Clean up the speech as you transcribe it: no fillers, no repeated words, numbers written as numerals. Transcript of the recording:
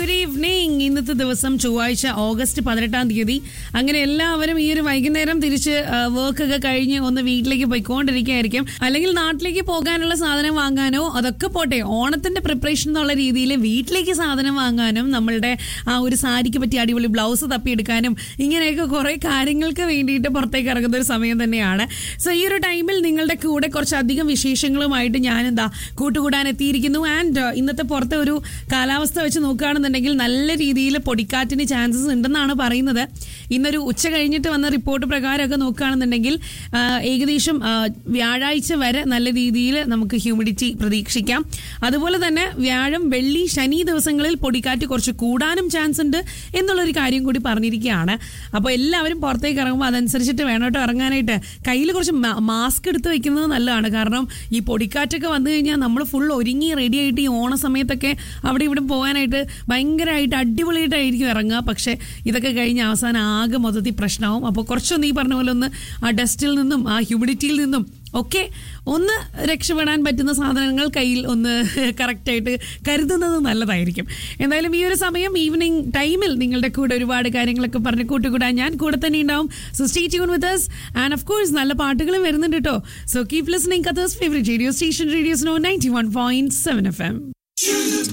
Good evening. ഇന്നത്തെ ദിവസം ചൊവ്വാഴ്ച ഓഗസ്റ്റ് 18 അങ്ങനെ എല്ലാവരും ഈ ഒരു വൈകുന്നേരം തിരിച്ച് വർക്ക് ഒക്കെ കഴിഞ്ഞ് ഒന്ന് വീട്ടിലേക്ക് പോയിക്കൊണ്ടിരിക്കുകയായിരിക്കും. അല്ലെങ്കിൽ നാട്ടിലേക്ക് പോകാനുള്ള സാധനം വാങ്ങാനോ അതൊക്കെ പോട്ടെ, ഓണത്തിന്റെ പ്രിപ്പറേഷൻ എന്നുള്ള രീതിയിൽ വീട്ടിലേക്ക് സാധനം വാങ്ങാനും നമ്മളുടെ ആ ഒരു സാരിക്ക് പറ്റിയ അടിപൊളി ബ്ലൗസ് തപ്പിയെടുക്കാനും ഇങ്ങനെയൊക്കെ കുറെ കാര്യങ്ങൾക്ക് വേണ്ടിയിട്ട് പുറത്തേക്ക് ഇറങ്ങുന്ന ഒരു സമയം തന്നെയാണ്. സോ ഈ ഒരു ടൈമിൽ നിങ്ങളുടെ കൂടെ കുറച്ചധികം വിശേഷങ്ങളുമായിട്ട് ഞാനെന്താ കൂട്ടുകൂടാൻ എത്തിയിരിക്കുന്നു. ആൻഡ് ഇന്നത്തെ പുറത്തെ ഒരു കാലാവസ്ഥ വെച്ച് നോക്കുകയാണെന്നുണ്ടെങ്കിൽ നല്ല രീതിയിൽ പൊടിക്കാറ്റിന് ചാൻസസ് ഉണ്ടെന്നാണ് പറയുന്നത്. ഇന്നൊരു ഉച്ച കഴിഞ്ഞിട്ട് വന്ന റിപ്പോർട്ട് പ്രകാരമൊക്കെ നോക്കുകയാണെന്നുണ്ടെങ്കിൽ ഏകദേശം വ്യാഴാഴ്ച വരെ നല്ല രീതിയിൽ നമുക്ക് ഹ്യൂമിഡിറ്റി പ്രതീക്ഷിക്കാം. അതുപോലെ തന്നെ വ്യാഴം, വെള്ളി, ശനി ദിവസങ്ങളിൽ പൊടിക്കാറ്റ് കുറച്ച് കൂടാനും ചാൻസ് ഉണ്ട് എന്നുള്ളൊരു കാര്യം കൂടി പറഞ്ഞിരിക്കുകയാണ്. അപ്പോൾ എല്ലാവരും പുറത്തേക്ക് ഇറങ്ങുമ്പോൾ അതനുസരിച്ചിട്ട് വേണം കേട്ടോ ഇറങ്ങാനായിട്ട്. കയ്യിൽ കുറച്ച് മാസ്ക് എടുത്ത് വെക്കുന്നത് നല്ലതാണ്. കാരണം ഈ പൊടിക്കാറ്റൊക്കെ വന്നു കഴിഞ്ഞാൽ നമ്മൾ ഫുൾ ഒരുങ്ങി റെഡി ആയിട്ട് ഈ ഓണ സമയത്തൊക്കെ അവിടെ ഇവിടെ പോകാനായിട്ട് ഭയങ്കരമായിട്ട് അടിപൊളിയായിട്ടായിരിക്കും ഇറങ്ങുക. പക്ഷെ ഇതൊക്കെ കഴിഞ്ഞ് അവസാനം ആകെ മൊത്തത്തിൽ പ്രശ്നമാവും. അപ്പോൾ കുറച്ചൊന്ന് ഈ പറഞ്ഞ പോലെ ഒന്ന് ആ ഡസ്റ്റിൽ നിന്നും ആ ഹ്യൂമിഡിറ്റിയിൽ നിന്നും ഒക്കെ ഒന്ന് രക്ഷപ്പെടാൻ പറ്റുന്ന സാധനങ്ങൾ കയ്യിൽ ഒന്ന് കറക്റ്റായിട്ട് കരുതുന്നത് നല്ലതായിരിക്കും. എന്തായാലും ഈ ഒരു സമയം ഈവനിങ് ടൈമിൽ നിങ്ങളുടെ കൂടെ ഒരുപാട് കാര്യങ്ങളൊക്കെ പറഞ്ഞ് കൂട്ടുകൂടാൻ ഞാൻ കൂടെ തന്നെ ഉണ്ടാവും. So stay tune with us. And of course നല്ല പാട്ടുകളും വരുന്നുണ്ട് കേട്ടോ. So keep listening. Qatar's favourite radio station, radio snow 91.7 FM.